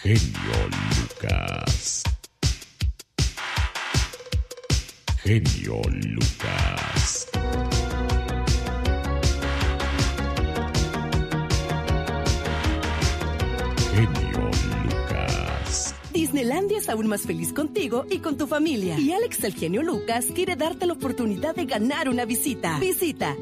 Genio Lucas. Genio Lucas. Genio Lucas. Disneylandia es aún más feliz contigo y con tu familia. Y Alex el Genio Lucas quiere darte la oportunidad de ganar una visita. Visita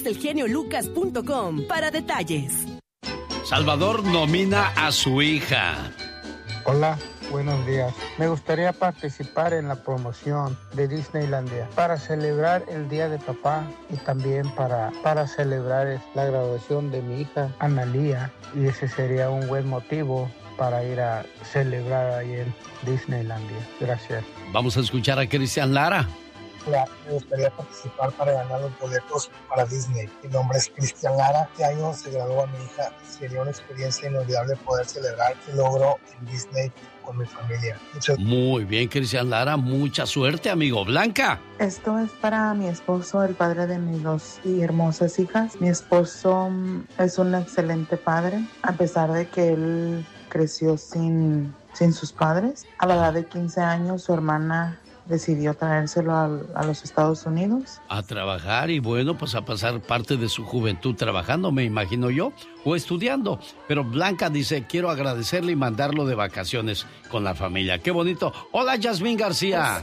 alexdelgeniolucas.com para detalles. Salvador nomina a su hija. Hola, buenos días. Me gustaría participar en la promoción de Disneylandia para celebrar el Día de Papá y también para celebrar la graduación de mi hija, Analía. Y ese sería un buen motivo para ir a celebrar ahí en Disneylandia. Gracias. Vamos a escuchar a Cristian Lara. Hola, me gustaría participar para ganar los boletos para Disney. Mi nombre es Cristian Lara. Este año se graduó mi hija. Sería una experiencia inolvidable poder celebrar el logro en Disney con mi familia. Muy bien, Cristian Lara. Mucha suerte, amigo. Blanca. Esto es para mi esposo, el padre de mis dos hermosas hijas. Mi esposo es un excelente padre, a pesar de que él creció sin sus padres. A la edad de 15 años, su hermana decidió traérselo a los Estados Unidos. A trabajar y bueno, pues a pasar parte de su juventud trabajando, me imagino yo, o estudiando. Pero Blanca dice, quiero agradecerle y mandarlo de vacaciones con la familia. ¡Qué bonito! Hola, Yasmín García.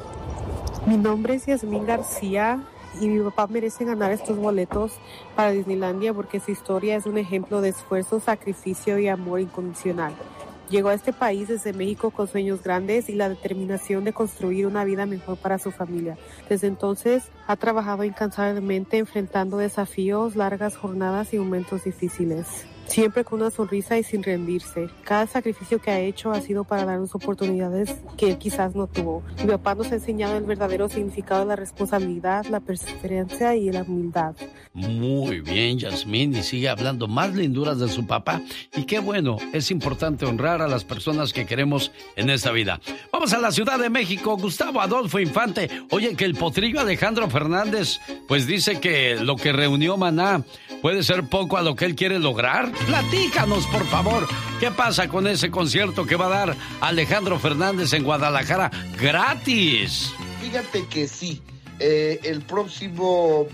Mi nombre es Yasmín García y mi papá merece ganar estos boletos para Disneylandia porque su historia es un ejemplo de esfuerzo, sacrificio y amor incondicional. Llegó a este país desde México con sueños grandes y la determinación de construir una vida mejor para su familia. Desde entonces ha trabajado incansablemente enfrentando desafíos, largas jornadas y momentos difíciles. Siempre con una sonrisa y sin rendirse. Cada sacrificio que ha hecho ha sido para darnos oportunidades que él quizás no tuvo. Mi papá nos ha enseñado el verdadero significado de la responsabilidad, la perseverancia y la humildad. Muy bien, Yasmín, y sigue hablando más linduras de su papá. Y qué bueno, es importante honrar a las personas que queremos en esta vida. Vamos a la Ciudad de México, Gustavo Adolfo Infante. Oye, que el potrillo Alejandro Fernández, pues dice que lo que reunió Maná puede ser poco a lo que él quiere lograr. Platícanos, por favor, ¿qué pasa con ese concierto que va a dar Alejandro Fernández en Guadalajara gratis? Fíjate que sí, el próximo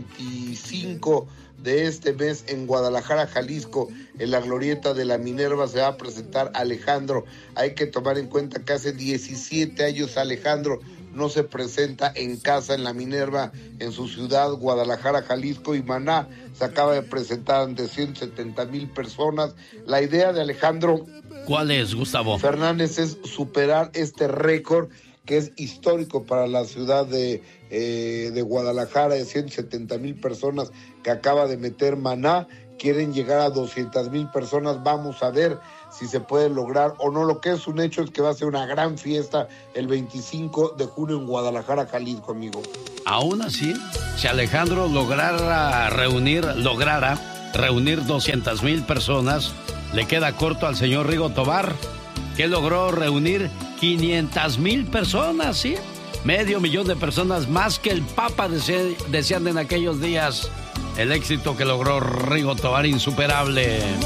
25 de este mes en Guadalajara, Jalisco, en la glorieta de la Minerva se va a presentar Alejandro. Hay que tomar en cuenta que hace 17 años Alejandro no se presenta en casa en la Minerva, en su ciudad, Guadalajara, Jalisco, y Maná se acaba de presentar ante 170,000 personas. La idea de Alejandro... ¿Cuál es, Gustavo? Fernández es superar este récord que es histórico para la ciudad de Guadalajara, de 170,000 personas que acaba de meter Maná. Quieren llegar a 200,000 personas. Vamos a ver si se puede lograr o no. Lo que es un hecho es que va a ser una gran fiesta el 25 de junio en Guadalajara, Jalisco, amigo. Aún así, si Alejandro lograra reunir 200,000 personas, le queda corto al señor Rigo Tobar, que logró reunir 500,000 personas, ¿sí? 500,000 de personas, más que el Papa deseando en aquellos días. El éxito que logró Rigo Tobar, insuperable.